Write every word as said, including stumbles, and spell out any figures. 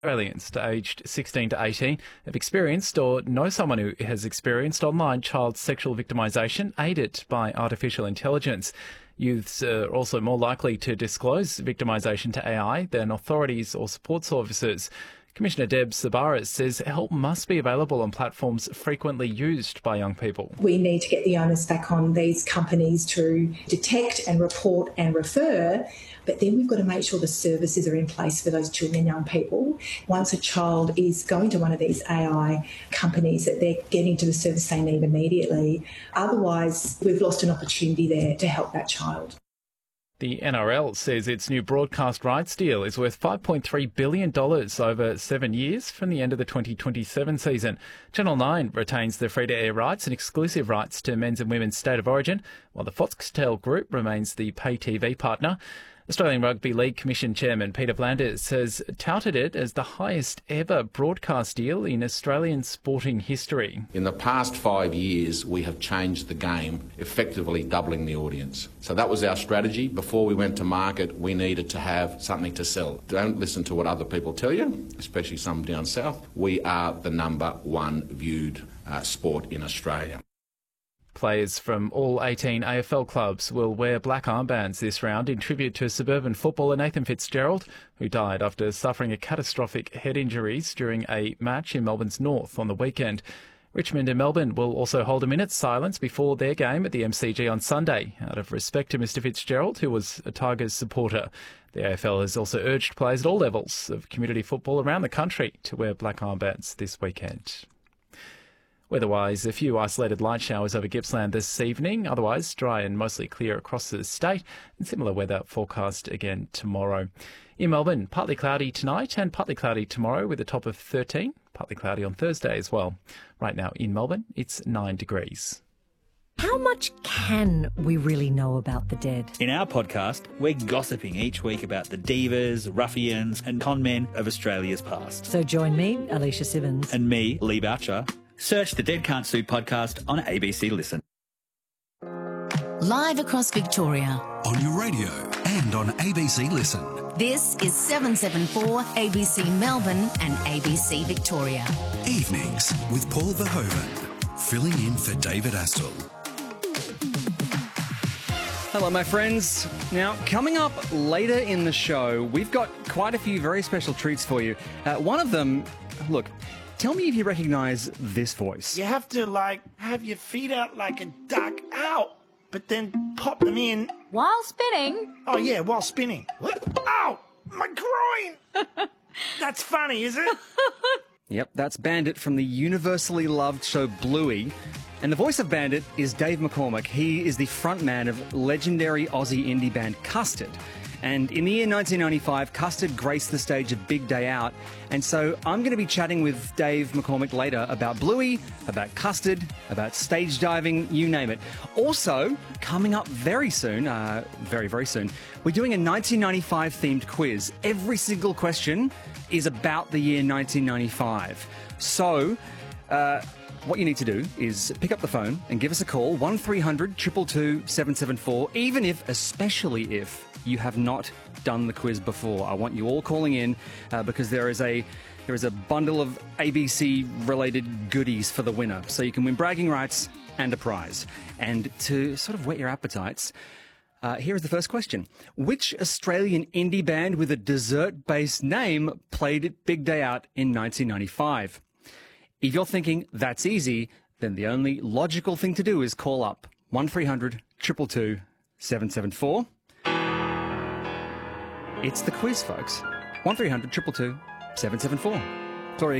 Australians aged sixteen to eighteen have experienced or know someone who has experienced online child sexual victimisation aided by artificial intelligence. Youths are also more likely to disclose victimisation to A I than authorities or support services. Commissioner Deb Sabaras says help must be available on platforms frequently used by young people. We need to get the onus back on these companies to detect and report and refer, but then we've got to make sure the services are in place for those children and young people. Once a child is going to one of these A I companies, that they're getting to the service they need immediately. Otherwise, we've lost an opportunity there to help that child. The N R L says its new broadcast rights deal is worth five point three billion dollars over seven years from the end of the twenty twenty-seven season. Channel nine retains the free-to-air rights and exclusive rights to men's and women's State of Origin, while the Foxtel Group remains the pay T V partner. Australian Rugby League Commission Chairman Peter V'landys has touted it as the highest ever broadcast deal in Australian sporting history. In the past five years, we have changed the game, effectively doubling the audience. So that was our strategy. Before we went to market, we needed to have something to sell. Don't listen to what other people tell you, especially some down south. We are the number one viewed uh, sport in Australia. Players from all eighteen A F L clubs will wear black armbands this round in tribute to suburban footballer Nathan Fitzgerald, who died after suffering a catastrophic head injuries during a match in Melbourne's north on the weekend. Richmond and Melbourne will also hold a minute's silence before their game at the M C G on Sunday, out of respect to Mister Fitzgerald, who was a Tigers supporter. The A F L has also urged players at all levels of community football around the country to wear black armbands this weekend. Weather-wise, a few isolated light showers over Gippsland this evening, otherwise dry and mostly clear across the state, and similar weather forecast again tomorrow. In Melbourne, partly cloudy tonight and partly cloudy tomorrow with a top of thirteen, partly cloudy on Thursday as well. Right now in Melbourne, it's nine degrees. How much can we really know about the dead? In our podcast, we're gossiping each week about the divas, ruffians and con men of Australia's past. So join me, Alicia Simmons. And me, Lee Boucher. Search the Dead Can't Sue podcast on A B C Listen. Live across Victoria. On your radio and on A B C Listen. This is seven seven four A B C Melbourne and A B C Victoria. Evenings with Paul Verhoeven, filling in for David Astle. Hello, my friends. Now, coming up later in the show, we've got quite a few very special treats for you. Uh, one of them, look, tell me if you recognise this voice. You have to, like, have your feet out like a duck out, but then pop them in. While spinning? Oh, yeah, while spinning. What? Ow! My groin! That's funny, is it? Yep, that's Bandit from the universally loved show Bluey. And the voice of Bandit is Dave McCormack. He is the frontman of legendary Aussie indie band Custard. And in the year nineteen ninety-five, Custard graced the stage of Big Day Out. And so I'm going to be chatting with Dave McCormack later about Bluey, about Custard, about stage diving, you name it. Also, coming up very soon, uh, very, very soon, we're doing a nineteen ninety-five themed quiz. Every single question is about the year nineteen ninety-five. So, uh, what you need to do is pick up the phone and give us a call, one three hundred, two two two, seven seven four, even if, especially if, you have not done the quiz before. I want you all calling in uh, because there is a there is a bundle of A B C-related goodies for the winner. So you can win bragging rights and a prize. And to sort of whet your appetites, uh, here is the first question. Which Australian indie band with a dessert-based name played at Big Day Out in nineteen ninety-five? If you're thinking that's easy, then the only logical thing to do is call up one three hundred, two two two, seven seven four. It's the quiz, folks. one three hundred, two two two, seven seven four.